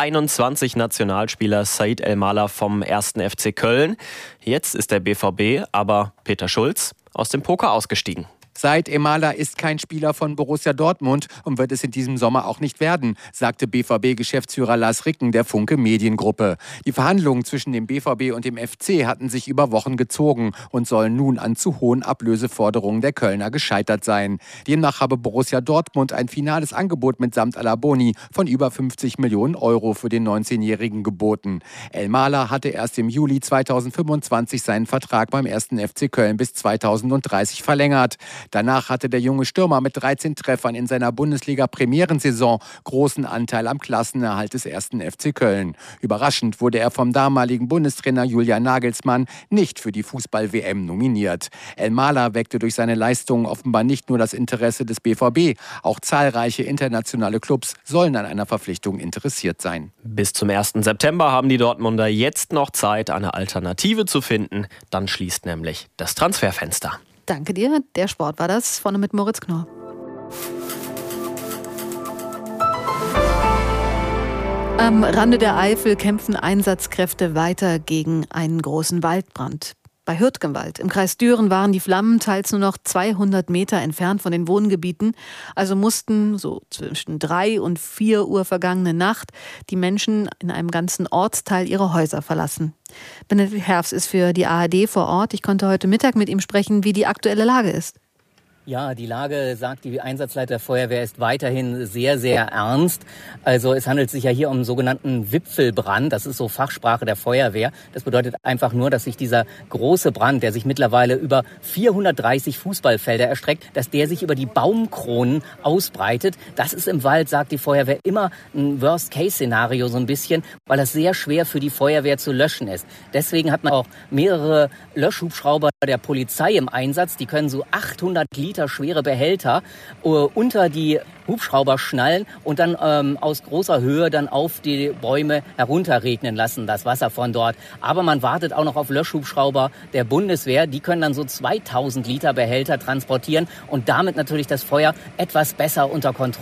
U21-Nationalspielers Said El-Mala vom 1. FC Köln. Jetzt ist der BVB, aber Peter Schulz, aus dem Poker ausgestiegen. Said El-Mala ist kein Spieler von Borussia Dortmund und wird es in diesem Sommer auch nicht werden, sagte BVB-Geschäftsführer Lars Ricken der Funke Mediengruppe. Die Verhandlungen zwischen dem BVB und dem FC hatten sich über Wochen gezogen und sollen nun an zu hohen Ablöseforderungen der Kölner gescheitert sein. Demnach habe Borussia Dortmund ein finales Angebot mitsamt aller Boni von über 50 Millionen Euro für den 19-Jährigen geboten. El-Mala hatte erst im Juli 2025 seinen Vertrag beim 1. FC Köln bis 2030 verlängert. Danach hatte der junge Stürmer mit 13 Treffern in seiner Bundesliga-Premierensaison großen Anteil am Klassenerhalt des 1. FC Köln. Überraschend wurde er vom damaligen Bundestrainer Julian Nagelsmann nicht für die Fußball-WM nominiert. El-Mala weckte durch seine Leistungen offenbar nicht nur das Interesse des BVB, auch zahlreiche internationale Clubs sollen an einer Verpflichtung interessiert sein. Bis zum 1. September haben die Dortmunder jetzt noch Zeit, eine Alternative zu finden. Dann schließt nämlich das Transferfenster. Danke dir. Der Sport war das. Vorne mit Moritz Knorr. Am Rande der Eifel kämpfen Einsatzkräfte weiter gegen einen großen Waldbrand. Bei Hürtgenwald im Kreis Düren waren die Flammen teils nur noch 200 Meter entfernt von den Wohngebieten. Also mussten so zwischen 3 und 4 Uhr vergangene Nacht die Menschen in einem ganzen Ortsteil ihre Häuser verlassen. Benedikt Herbst ist für die ARD vor Ort. Ich konnte heute Mittag mit ihm sprechen, wie die aktuelle Lage ist. Ja, die Lage, sagt die Einsatzleiter der Feuerwehr, ist weiterhin sehr, sehr ernst. Also es handelt sich ja hier um einen sogenannten Wipfelbrand. Das ist so Fachsprache der Feuerwehr. Das bedeutet einfach nur, dass sich dieser große Brand, der sich mittlerweile über 430 Fußballfelder erstreckt, dass der sich über die Baumkronen ausbreitet. Das ist im Wald, sagt die Feuerwehr, immer ein Worst-Case-Szenario so ein bisschen, weil das sehr schwer für die Feuerwehr zu löschen ist. Deswegen hat man auch mehrere Löschhubschrauber der Polizei im Einsatz. Die können so 800 Liter schwere Behälter unter die Hubschrauber schnallen und dann aus großer Höhe dann auf die Bäume herunterregnen lassen, das Wasser von dort. Aber man wartet auch noch auf Löschhubschrauber der Bundeswehr. Die können dann so 2000 Liter Behälter transportieren und damit natürlich das Feuer etwas besser unter Kontrolle bekommen.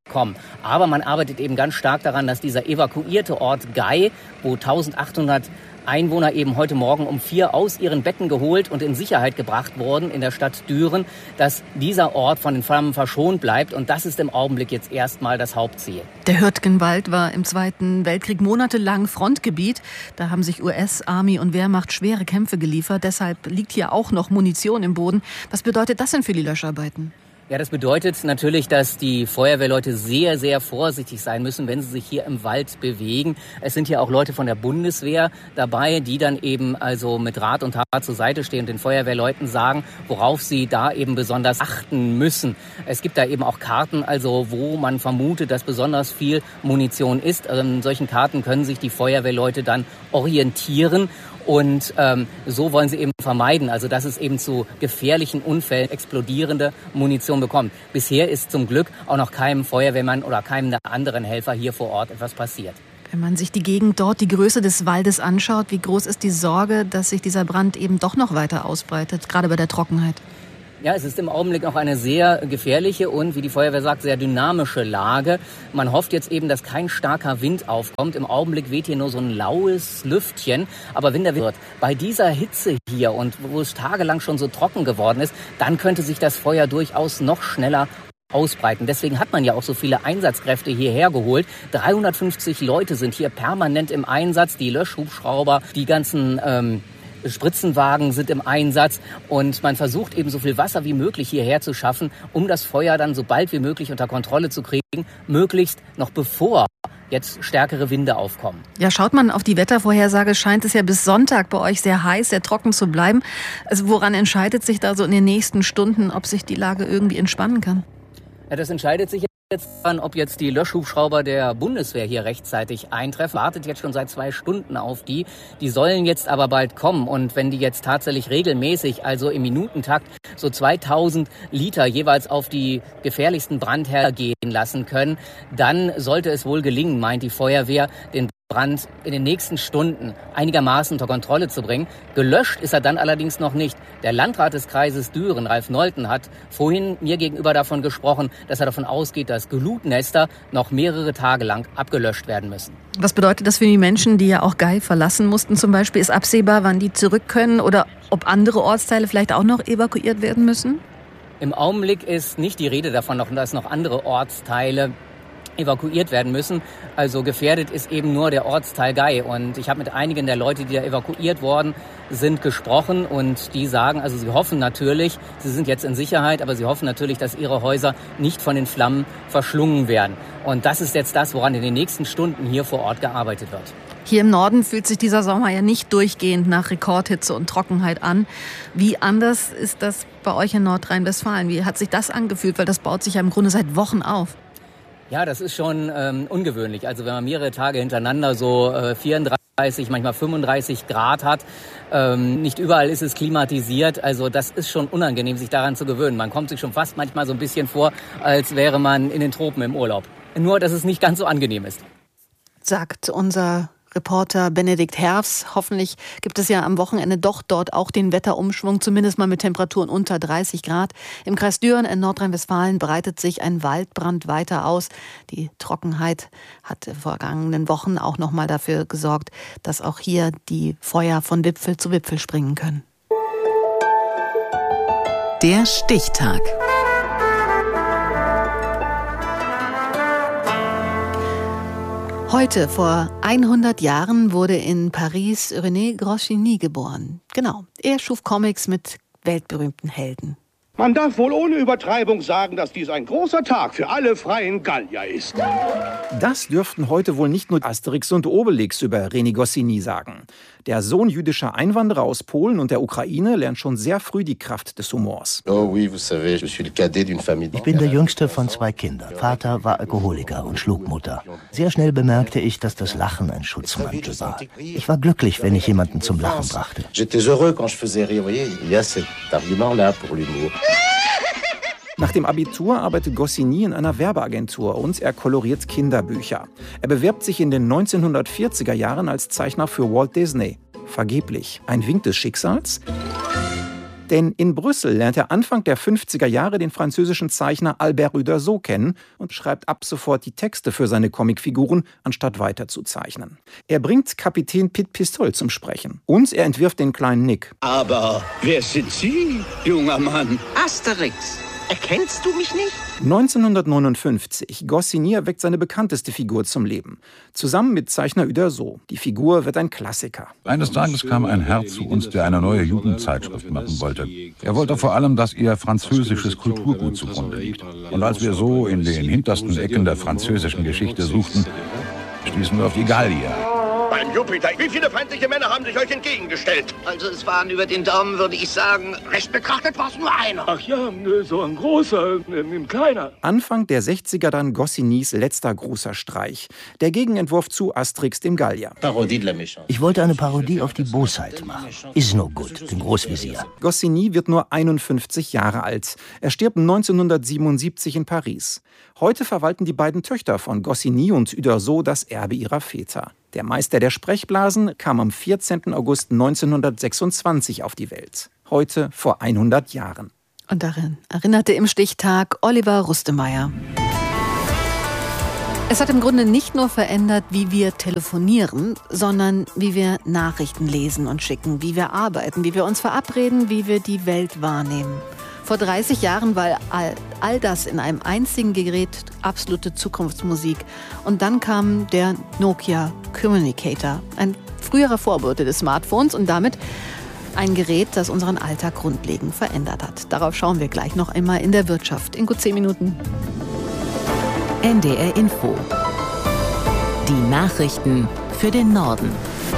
kommen. Aber man arbeitet eben ganz stark daran, dass dieser evakuierte Ort Gay, wo 1800 Einwohner eben heute Morgen um 4 aus ihren Betten geholt und in Sicherheit gebracht wurden in der Stadt Düren, dass dieser Ort von den Flammen verschont bleibt. Und das ist im Augenblick jetzt erstmal das Hauptziel. Der Hürtgenwald war im Zweiten Weltkrieg monatelang Frontgebiet. Da haben sich US, Army und Wehrmacht schwere Kämpfe geliefert. Deshalb liegt hier auch noch Munition im Boden. Was bedeutet das denn für die Löscharbeiten? Ja, das bedeutet natürlich, dass die Feuerwehrleute sehr, sehr vorsichtig sein müssen, wenn sie sich hier im Wald bewegen. Es sind hier auch Leute von der Bundeswehr dabei, die dann eben also mit Rat und Tat zur Seite stehen und den Feuerwehrleuten sagen, worauf sie da eben besonders achten müssen. Es gibt da eben auch Karten, also wo man vermutet, dass besonders viel Munition ist. Also in solchen Karten können sich die Feuerwehrleute dann orientieren. Und so wollen sie eben vermeiden, also dass es eben zu gefährlichen Unfällen explodierende Munition bekommt. Bisher ist zum Glück auch noch keinem Feuerwehrmann oder keinem der anderen Helfer hier vor Ort etwas passiert. Wenn man sich die Gegend dort, die Größe des Waldes anschaut, wie groß ist die Sorge, dass sich dieser Brand eben doch noch weiter ausbreitet, gerade bei der Trockenheit? Ja, es ist im Augenblick noch eine sehr gefährliche und, wie die Feuerwehr sagt, sehr dynamische Lage. Man hofft jetzt eben, dass kein starker Wind aufkommt. Im Augenblick weht hier nur so ein laues Lüftchen. Aber wenn der Wind wird, bei dieser Hitze hier und wo es tagelang schon so trocken geworden ist, dann könnte sich das Feuer durchaus noch schneller ausbreiten. Deswegen hat man ja auch so viele Einsatzkräfte hierher geholt. 350 Leute sind hier permanent im Einsatz. Die Löschhubschrauber, die ganzen Spritzenwagen sind im Einsatz und man versucht eben so viel Wasser wie möglich hierher zu schaffen, um das Feuer dann so bald wie möglich unter Kontrolle zu kriegen, möglichst noch bevor jetzt stärkere Winde aufkommen. Ja, schaut man auf die Wettervorhersage, scheint es ja bis Sonntag bei euch sehr heiß, sehr trocken zu bleiben. Also woran entscheidet sich da so in den nächsten Stunden, ob sich die Lage irgendwie entspannen kann? Ja, das entscheidet sich jetzt daran, ob jetzt die Löschhubschrauber der Bundeswehr hier rechtzeitig eintreffen. Wartet jetzt schon seit 2 Stunden auf die. Die sollen jetzt aber bald kommen. Und wenn die jetzt tatsächlich regelmäßig, also im Minutentakt, so 2000 Liter jeweils auf die gefährlichsten Brandherde gehen lassen können, dann sollte es wohl gelingen, meint die Feuerwehr, den Brand in den nächsten Stunden einigermaßen unter Kontrolle zu bringen. Gelöscht ist er dann allerdings noch nicht. Der Landrat des Kreises Düren, Ralf Nolten, hat vorhin mir gegenüber davon gesprochen, dass er davon ausgeht, dass Glutnester noch mehrere Tage lang abgelöscht werden müssen. Was bedeutet das für die Menschen, die ja auch Gay verlassen mussten zum Beispiel? Ist absehbar, wann die zurück können oder ob andere Ortsteile vielleicht auch noch evakuiert werden müssen? Im Augenblick ist nicht die Rede davon, dass noch andere Ortsteile evakuiert werden müssen. Also gefährdet ist eben nur der Ortsteil Gay. Und ich habe mit einigen der Leute, die da evakuiert worden sind, gesprochen. Und die sagen, also sie hoffen natürlich, sie sind jetzt in Sicherheit, aber sie hoffen natürlich, dass ihre Häuser nicht von den Flammen verschlungen werden. Und das ist jetzt das, woran in den nächsten Stunden hier vor Ort gearbeitet wird. Hier im Norden fühlt sich dieser Sommer ja nicht durchgehend nach Rekordhitze und Trockenheit an. Wie anders ist das bei euch in Nordrhein-Westfalen? Wie hat sich das angefühlt? Weil das baut sich ja im Grunde seit Wochen auf. Ja, das ist schon ungewöhnlich. Also wenn man mehrere Tage hintereinander so 34, manchmal 35 Grad hat, nicht überall ist es klimatisiert. Also das ist schon unangenehm, sich daran zu gewöhnen. Man kommt sich schon fast manchmal so ein bisschen vor, als wäre man in den Tropen im Urlaub. Nur, dass es nicht ganz so angenehm ist. Sagt unser Reporter Benedikt Herfs. Hoffentlich gibt es ja am Wochenende doch dort auch den Wetterumschwung, zumindest mal mit Temperaturen unter 30 Grad. Im Kreis Düren in Nordrhein-Westfalen breitet sich ein Waldbrand weiter aus. Die Trockenheit hat in den vergangenen Wochen auch noch mal dafür gesorgt, dass auch hier die Feuer von Wipfel zu Wipfel springen können. Der Stichtag. Heute, vor 100 Jahren, wurde in Paris René Goscinny geboren. Genau, er schuf Comics mit weltberühmten Helden. Man darf wohl ohne Übertreibung sagen, dass dies ein großer Tag für alle freien Gallier ist. Das dürften heute wohl nicht nur Asterix und Obelix über René Goscinny sagen. Der Sohn jüdischer Einwanderer aus Polen und der Ukraine lernt schon sehr früh die Kraft des Humors. Ich bin der jüngste von 2 Kindern. Vater war Alkoholiker und schlug Mutter. Sehr schnell bemerkte ich, dass das Lachen ein Schutzmantel war. Ich war glücklich, wenn ich jemanden zum Lachen brachte. Nach dem Abitur arbeitet Goscinny in einer Werbeagentur und er koloriert Kinderbücher. Er bewirbt sich in den 1940er Jahren als Zeichner für Walt Disney. Vergeblich. Ein Wink des Schicksals? Denn in Brüssel lernt er Anfang der 50er Jahre den französischen Zeichner Albert Uderzo kennen und schreibt ab sofort die Texte für seine Comicfiguren, anstatt weiter zu zeichnen. Er bringt Kapitän Pit Pistol zum Sprechen. Und er entwirft den kleinen Nick. Aber wer sind Sie, junger Mann? Asterix, erkennst du mich nicht? 1959. Goscinny erweckt seine bekannteste Figur zum Leben. Zusammen mit Zeichner Uderzo. Die Figur wird ein Klassiker. Eines Tages kam ein Herr zu uns, der eine neue Jugendzeitschrift machen wollte. Er wollte vor allem, dass ihr französisches Kulturgut zugrunde liegt. Und als wir so in den hintersten Ecken der französischen Geschichte suchten, stießen wir auf die Gallier. Beim Jupiter, wie viele feindliche Männer haben sich euch entgegengestellt? Also es waren über den Daumen, würde ich sagen, recht betrachtet war es nur einer. Ach ja, so ein großer, ein kleiner. Anfang der 60er dann Goscinnys letzter großer Streich. Der Gegenentwurf zu Asterix dem Gallier. Ich wollte eine Parodie auf die Bosheit machen. Is no good, den Großvezier. Goscinny wird nur 51 Jahre alt. Er stirbt 1977 in Paris. Heute verwalten die beiden Töchter von Goscinny und Uderzo das Erbe ihrer Väter. Der Meister der Sprechblasen kam am 14. August 1926 auf die Welt. Heute vor 100 Jahren. Und darin erinnerte im Stichtag Oliver Rustemeyer. Es hat im Grunde nicht nur verändert, wie wir telefonieren, sondern wie wir Nachrichten lesen und schicken, wie wir arbeiten, wie wir uns verabreden, wie wir die Welt wahrnehmen. Vor 30 Jahren war all das in einem einzigen Gerät absolute Zukunftsmusik. Und dann kam der Nokia Communicator, ein früherer Vorbote des Smartphones und damit ein Gerät, das unseren Alltag grundlegend verändert hat. Darauf schauen wir gleich noch einmal in der Wirtschaft in gut 10 Minuten. NDR Info. Die Nachrichten für den Norden.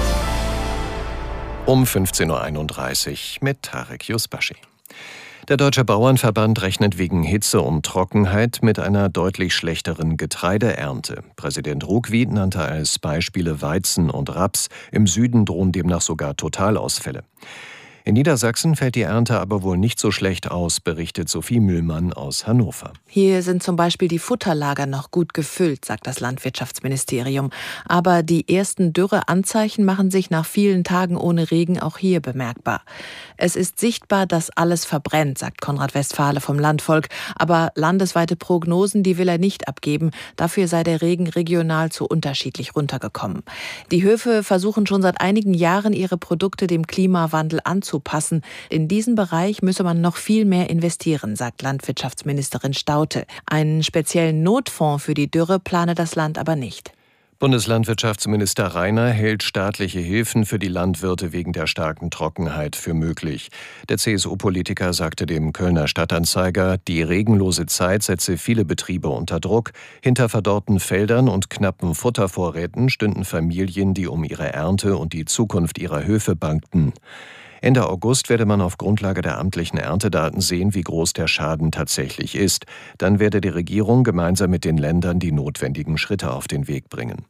Um 15.31 Uhr mit Tarek Yusbashi. Der Deutsche Bauernverband rechnet wegen Hitze und Trockenheit mit einer deutlich schlechteren Getreideernte. Präsident Ruckwied nannte als Beispiele Weizen und Raps. Im Süden drohen demnach sogar Totalausfälle. In Niedersachsen fällt die Ernte aber wohl nicht so schlecht aus, berichtet Sophie Mühlmann aus Hannover. Hier sind zum Beispiel die Futterlager noch gut gefüllt, sagt das Landwirtschaftsministerium. Aber die ersten Dürreanzeichen machen sich nach vielen Tagen ohne Regen auch hier bemerkbar. Es ist sichtbar, dass alles verbrennt, sagt Konrad Westphale vom Landvolk. Aber landesweite Prognosen, die will er nicht abgeben. Dafür sei der Regen regional zu unterschiedlich runtergekommen. Die Höfe versuchen schon seit einigen Jahren, ihre Produkte dem Klimawandel anzupassen. In diesem Bereich müsse man noch viel mehr investieren, sagt Landwirtschaftsministerin Staudte. Einen speziellen Notfonds für die Dürre plane das Land aber nicht. Bundeslandwirtschaftsminister Rainer hält staatliche Hilfen für die Landwirte wegen der starken Trockenheit für möglich. Der CSU-Politiker sagte dem Kölner Stadtanzeiger, die regenlose Zeit setze viele Betriebe unter Druck. Hinter verdorrten Feldern und knappen Futtervorräten stünden Familien, die um ihre Ernte und die Zukunft ihrer Höfe bangten. Ende August werde man auf Grundlage der amtlichen Erntedaten sehen, wie groß der Schaden tatsächlich ist. Dann werde die Regierung gemeinsam mit den Ländern die notwendigen Schritte auf den Weg bringen.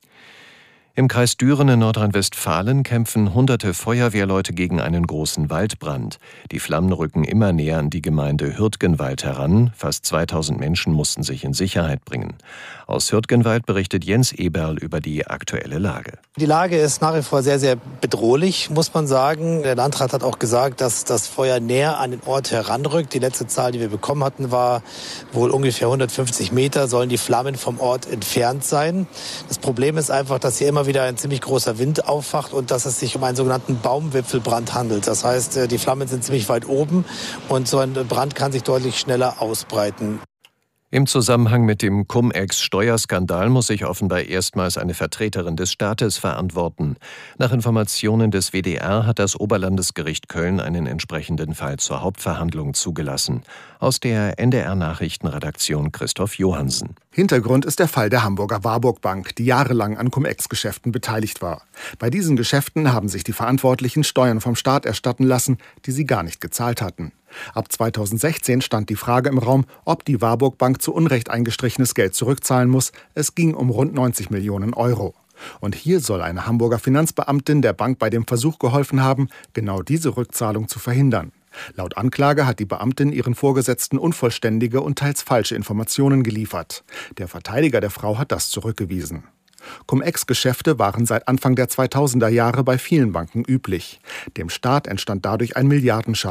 Im Kreis Düren in Nordrhein-Westfalen kämpfen hunderte Feuerwehrleute gegen einen großen Waldbrand. Die Flammen rücken immer näher an die Gemeinde Hürtgenwald heran. Fast 2000 Menschen mussten sich in Sicherheit bringen. Aus Hürtgenwald berichtet Jens Eberl über die aktuelle Lage. Die Lage ist nach wie vor sehr, sehr bedrohlich, muss man sagen. Der Landrat hat auch gesagt, dass das Feuer näher an den Ort heranrückt. Die letzte Zahl, die wir bekommen hatten, war wohl ungefähr 150 Meter, sollen die Flammen vom Ort entfernt sein. Das Problem ist einfach, dass hier immer wieder ein ziemlich großer Wind aufwacht und dass es sich um einen sogenannten Baumwipfelbrand handelt. Das heißt, die Flammen sind ziemlich weit oben und so ein Brand kann sich deutlich schneller ausbreiten. Im Zusammenhang mit dem Cum-Ex-Steuerskandal muss sich offenbar erstmals eine Vertreterin des Staates verantworten. Nach Informationen des WDR hat das Oberlandesgericht Köln einen entsprechenden Fall zur Hauptverhandlung zugelassen. Aus der NDR-Nachrichtenredaktion Christoph Johannsen. Hintergrund ist der Fall der Hamburger Warburg Bank, die jahrelang an Cum-Ex-Geschäften beteiligt war. Bei diesen Geschäften haben sich die Verantwortlichen Steuern vom Staat erstatten lassen, die sie gar nicht gezahlt hatten. Ab 2016 stand die Frage im Raum, ob die Warburg Bank zu Unrecht eingestrichenes Geld zurückzahlen muss. Es ging um rund 90 Millionen Euro. Und hier soll eine Hamburger Finanzbeamtin der Bank bei dem Versuch geholfen haben, genau diese Rückzahlung zu verhindern. Laut Anklage hat die Beamtin ihren Vorgesetzten unvollständige und teils falsche Informationen geliefert. Der Verteidiger der Frau hat das zurückgewiesen. Cum-Ex-Geschäfte waren seit Anfang der 2000er Jahre bei vielen Banken üblich. Dem Staat entstand dadurch ein Milliardenschaden.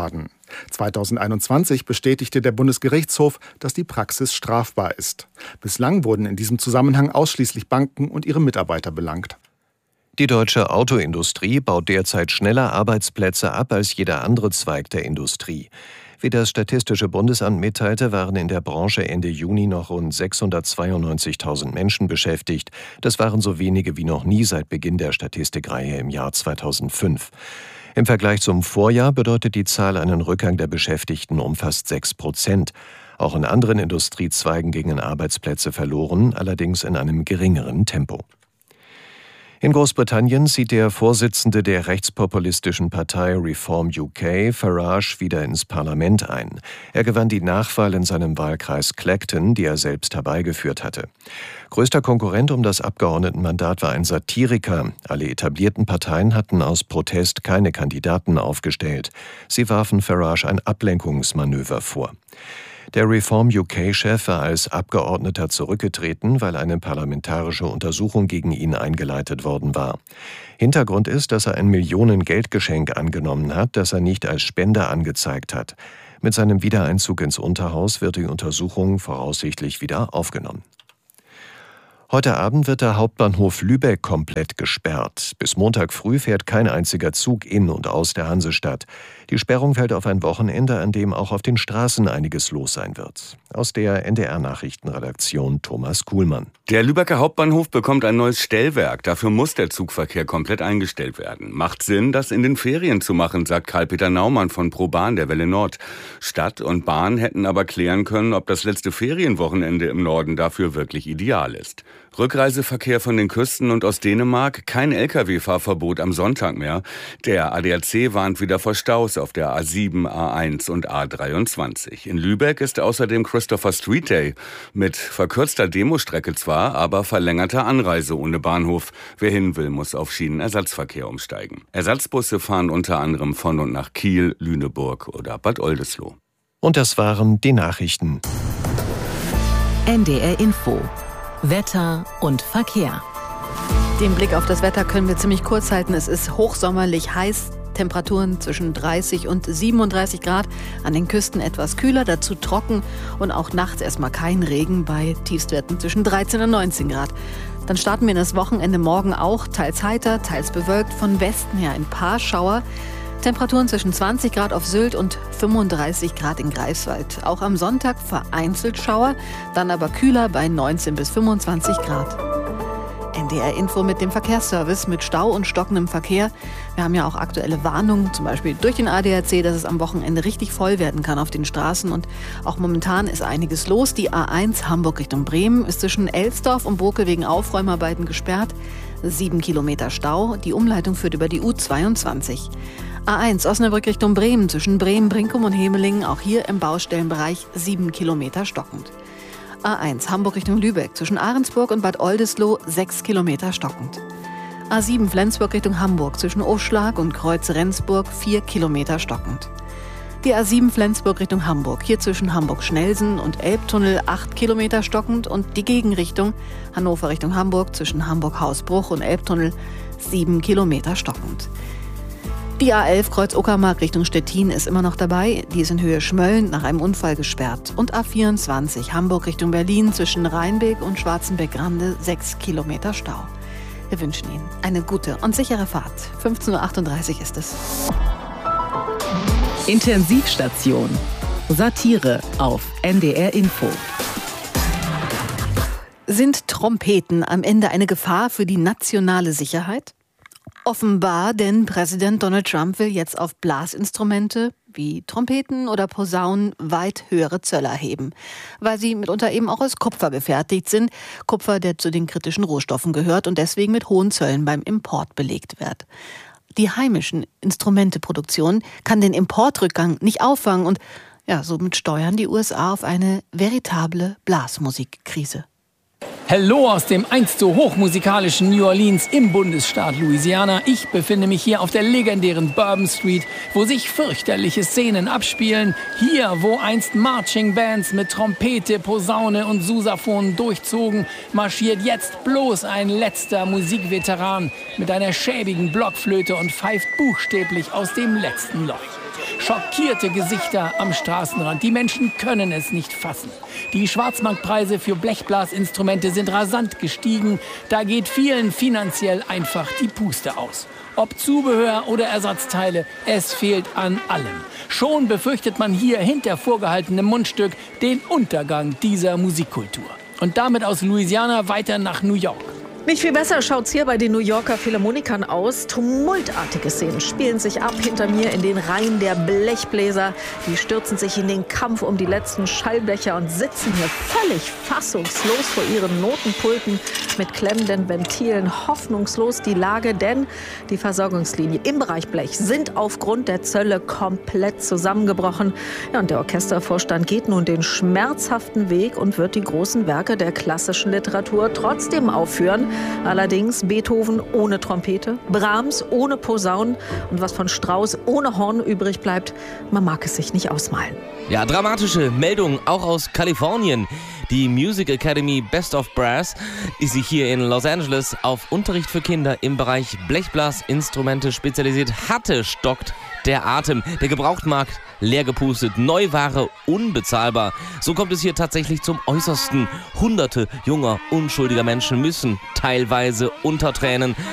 2021 bestätigte der Bundesgerichtshof, dass die Praxis strafbar ist. Bislang wurden in diesem Zusammenhang ausschließlich Banken und ihre Mitarbeiter belangt. Die deutsche Autoindustrie baut derzeit schneller Arbeitsplätze ab als jeder andere Zweig der Industrie. Wie das Statistische Bundesamt mitteilte, waren in der Branche Ende Juni noch rund 692.000 Menschen beschäftigt. Das waren so wenige wie noch nie seit Beginn der Statistikreihe im Jahr 2005. Im Vergleich zum Vorjahr bedeutet die Zahl einen Rückgang der Beschäftigten um fast 6%. Auch in anderen Industriezweigen gingen Arbeitsplätze verloren, allerdings in einem geringeren Tempo. In Großbritannien zieht der Vorsitzende der rechtspopulistischen Partei Reform UK, Farage, wieder ins Parlament ein. Er gewann die Nachwahl in seinem Wahlkreis Clacton, die er selbst herbeigeführt hatte. Größter Konkurrent um das Abgeordnetenmandat war ein Satiriker. Alle etablierten Parteien hatten aus Protest keine Kandidaten aufgestellt. Sie warfen Farage ein Ablenkungsmanöver vor. Der Reform-UK-Chef war als Abgeordneter zurückgetreten, weil eine parlamentarische Untersuchung gegen ihn eingeleitet worden war. Hintergrund ist, dass er ein Millionen-Geldgeschenk angenommen hat, das er nicht als Spende angezeigt hat. Mit seinem Wiedereinzug ins Unterhaus wird die Untersuchung voraussichtlich wieder aufgenommen. Heute Abend wird der Hauptbahnhof Lübeck komplett gesperrt. Bis Montag früh fährt kein einziger Zug in und aus der Hansestadt. Die Sperrung fällt auf ein Wochenende, an dem auch auf den Straßen einiges los sein wird. Aus der NDR-Nachrichtenredaktion Thomas Kuhlmann. Der Lübecker Hauptbahnhof bekommt ein neues Stellwerk. Dafür muss der Zugverkehr komplett eingestellt werden. Macht Sinn, das in den Ferien zu machen, sagt Karl-Peter Naumann von ProBahn der Welle Nord. Stadt und Bahn hätten aber klären können, ob das letzte Ferienwochenende im Norden dafür wirklich ideal ist. Rückreiseverkehr von den Küsten und aus Dänemark, kein Lkw-Fahrverbot am Sonntag mehr. Der ADAC warnt wieder vor Staus auf der A7, A1 und A23. In Lübeck ist außerdem Christopher Street Day. Mit verkürzter Demostrecke zwar, aber verlängerter Anreise ohne Bahnhof. Wer hin will, muss auf Schienenersatzverkehr umsteigen. Ersatzbusse fahren unter anderem von und nach Kiel, Lüneburg oder Bad Oldesloe. Und das waren die Nachrichten. NDR Info. Wetter und Verkehr. Den Blick auf das Wetter können wir ziemlich kurz halten. Es ist hochsommerlich heiß. Temperaturen zwischen 30 und 37 Grad. An den Küsten etwas kühler, dazu trocken und auch nachts erstmal kein Regen bei Tiefstwerten zwischen 13 und 19 Grad. Dann starten wir in das Wochenende morgen auch, teils heiter, teils bewölkt, von Westen her ein paar Schauer. Temperaturen zwischen 20 Grad auf Sylt und 35 Grad in Greifswald. Auch am Sonntag vereinzelt Schauer, dann aber kühler bei 19 bis 25 Grad. NDR Info mit dem Verkehrsservice mit Stau und stockendem Verkehr. Wir haben ja auch aktuelle Warnungen, zum Beispiel durch den ADAC, dass es am Wochenende richtig voll werden kann auf den Straßen. Und auch momentan ist einiges los. Die A1 Hamburg Richtung Bremen ist zwischen Elsdorf und Bokel wegen Aufräumarbeiten gesperrt. 7 Kilometer Stau. Die Umleitung führt über die U22. A1 Osnabrück Richtung Bremen zwischen Bremen, Brinkum und Hemelingen, auch hier im Baustellenbereich 7 Kilometer stockend. A1 Hamburg Richtung Lübeck zwischen Ahrensburg und Bad Oldesloe 6 Kilometer stockend. A7 Flensburg Richtung Hamburg zwischen Oschlag und Kreuz-Rendsburg 4 Kilometer stockend. Die A7 Flensburg Richtung Hamburg, hier zwischen Hamburg-Schnelsen und Elbtunnel 8 Kilometer stockend und die Gegenrichtung Hannover Richtung Hamburg zwischen Hamburg-Hausbruch und Elbtunnel 7 Kilometer stockend. Die A11 Kreuz-Uckermark Richtung Stettin ist immer noch dabei. Die ist in Höhe Schmölln nach einem Unfall gesperrt. Und A24 Hamburg Richtung Berlin zwischen Rheinbeek und Schwarzenbeck-Grande 6 Kilometer Stau. Wir wünschen Ihnen eine gute und sichere Fahrt. 15.38 Uhr ist es. Intensivstation. Satire auf NDR Info. Sind Trompeten am Ende eine Gefahr für die nationale Sicherheit? Offenbar, denn Präsident Donald Trump will jetzt auf Blasinstrumente wie Trompeten oder Posaunen weit höhere Zölle erheben, weil sie mitunter eben auch aus Kupfer gefertigt sind. Kupfer, der zu den kritischen Rohstoffen gehört und deswegen mit hohen Zöllen beim Import belegt wird. Die heimischen Instrumenteproduktion kann den Importrückgang nicht auffangen und somit steuern die USA auf eine veritable Blasmusikkrise. Hallo aus dem einst so hochmusikalischen New Orleans im Bundesstaat Louisiana. Ich befinde mich hier auf der legendären Bourbon Street, wo sich fürchterliche Szenen abspielen. Hier, wo einst Marching Bands mit Trompete, Posaune und Sousaphon durchzogen, marschiert jetzt bloß ein letzter Musikveteran mit einer schäbigen Blockflöte und pfeift buchstäblich aus dem letzten Loch. Schockierte Gesichter am Straßenrand. Die Menschen können es nicht fassen. Die Schwarzmarktpreise für Blechblasinstrumente sind rasant gestiegen. Da geht vielen finanziell einfach die Puste aus. Ob Zubehör oder Ersatzteile, es fehlt an allem. Schon befürchtet man hier hinter vorgehaltenem Mundstück den Untergang dieser Musikkultur. Und damit aus Louisiana weiter nach New York. Nicht viel besser schaut's hier bei den New Yorker Philharmonikern aus. Tumultartige Szenen spielen sich ab hinter mir in den Reihen der Blechbläser. Die stürzen sich in den Kampf um die letzten Schallbecher und sitzen hier völlig fassungslos vor ihren Notenpulten mit klemmenden Ventilen. Hoffnungslos die Lage, denn die Versorgungslinien im Bereich Blech sind aufgrund der Zölle komplett zusammengebrochen. Ja, und der Orchestervorstand geht nun den schmerzhaften Weg und wird die großen Werke der klassischen Literatur trotzdem aufführen. Allerdings Beethoven ohne Trompete, Brahms ohne Posaunen und was von Strauss ohne Horn übrig bleibt, man mag es sich nicht ausmalen. Ja, dramatische Meldung auch aus Kalifornien. Die Music Academy Best of Brass ist sich hier in Los Angeles auf Unterricht für Kinder im Bereich Blechblasinstrumente spezialisiert hatte, stockt der Atem. Der Gebrauchtmarkt leer gepustet, Neuware unbezahlbar. So kommt es hier tatsächlich zum Äußersten. Hunderte junger, unschuldiger Menschen müssen teilweise unter Tränen